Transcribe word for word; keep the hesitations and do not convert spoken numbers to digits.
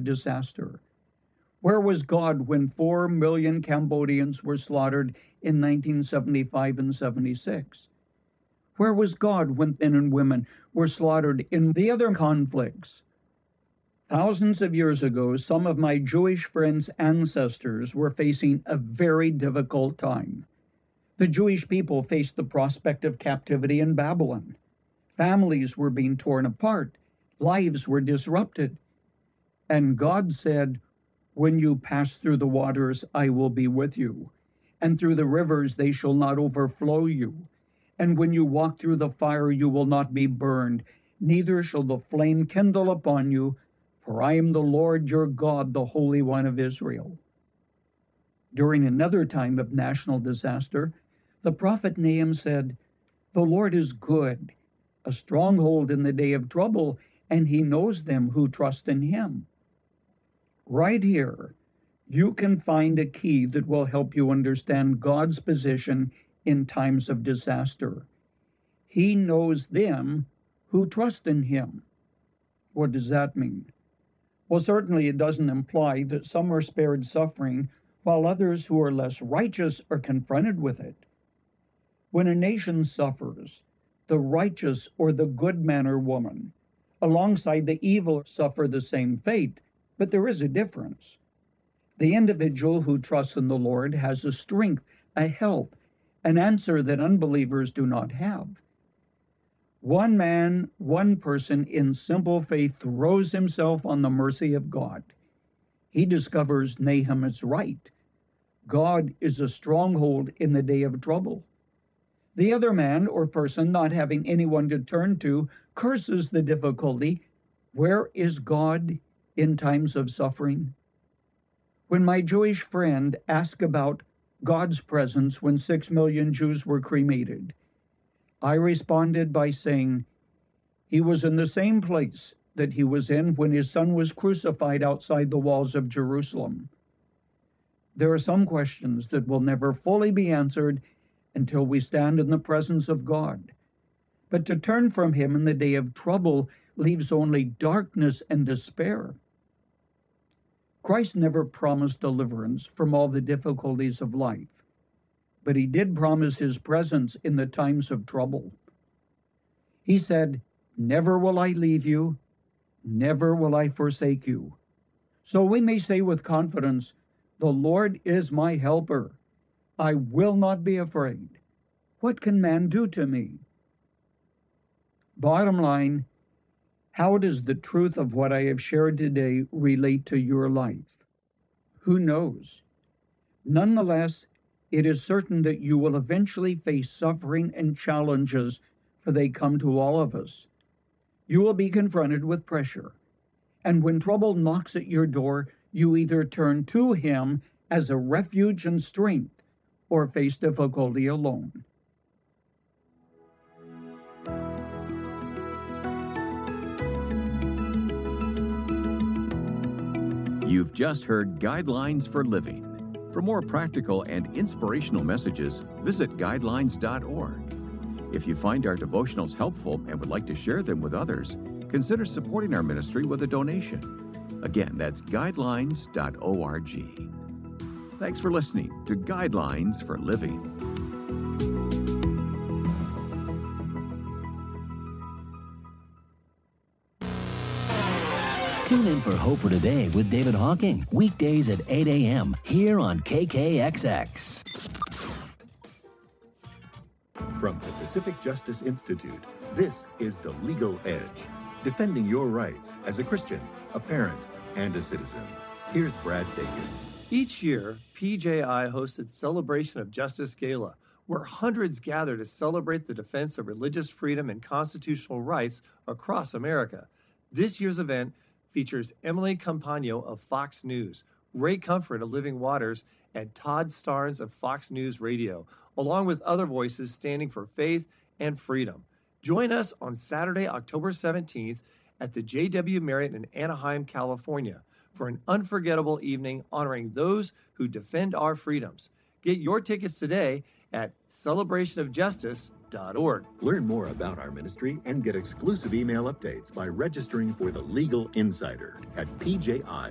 of disaster? Where was God when four million Cambodians were slaughtered in nineteen seventy-five and seventy-six? Where was God when men and women were slaughtered in the other conflicts? Thousands of years ago, some of my Jewish friends' ancestors were facing a very difficult time. The Jewish people faced the prospect of captivity in Babylon. Families were being torn apart. Lives were disrupted. And God said, "When you pass through the waters, I will be with you. And through the rivers, they shall not overflow you. And when you walk through the fire, you will not be burned, neither shall the flame kindle upon you. For I am the Lord your God, the Holy One of Israel." During another time of national disaster, the prophet Nahum said, "The Lord is good, a stronghold in the day of trouble, and he knows them who trust in him." Right here, you can find a key that will help you understand God's position in times of disaster. He knows them who trust in him. What does that mean? Well, certainly it doesn't imply that some are spared suffering while others who are less righteous are confronted with it. When a nation suffers, the righteous or the good man or woman, alongside the evil, suffer the same fate, but there is a difference. The individual who trusts in the Lord has a strength, a help, an answer that unbelievers do not have. One man, one person in simple faith throws himself on the mercy of God. He discovers Nahum is right. God is a stronghold in the day of trouble. The other man or person, not having anyone to turn to, curses the difficulty. Where is God in times of suffering? When my Jewish friend asked about God's presence when six million Jews were cremated, I responded by saying, he was in the same place that he was in when his son was crucified outside the walls of Jerusalem. There are some questions that will never fully be answered until we stand in the presence of God. But to turn from him in the day of trouble leaves only darkness and despair. Christ never promised deliverance from all the difficulties of life, but he did promise his presence in the times of trouble. He said, "Never will I leave you, never will I forsake you." So we may say with confidence, "The Lord is my helper. I will not be afraid. What can man do to me?" Bottom line, how does the truth of what I have shared today relate to your life? Who knows? Nonetheless, it is certain that you will eventually face suffering and challenges, for they come to all of us. You will be confronted with pressure. And when trouble knocks at your door, you either turn to him as a refuge and strength, or face difficulty alone. You've just heard Guidelines for Living. For more practical and inspirational messages, visit guidelines dot org. If you find our devotionals helpful and would like to share them with others, consider supporting our ministry with a donation. Again, that's guidelines dot org. Thanks for listening to Guidelines for Living. Tune in for Hope for Today with David Hawking, weekdays at eight a.m. here on K K X X. From the Pacific Justice Institute, this is The Legal Edge, defending your rights as a Christian, a parent, and a citizen. Here's Brad Dacus. Each year, P J I hosts its Celebration of Justice Gala, where hundreds gather to celebrate the defense of religious freedom and constitutional rights across America. This year's event features Emily Campagno of Fox News, Ray Comfort of Living Waters, and Todd Starnes of Fox News Radio, along with other voices standing for faith and freedom. Join us on Saturday, October seventeenth at the J W Marriott in Anaheim, California, for an unforgettable evening honoring those who defend our freedoms. Get your tickets today at celebration of justice dot org. Learn more about our ministry and get exclusive email updates by registering for the Legal Insider at p j i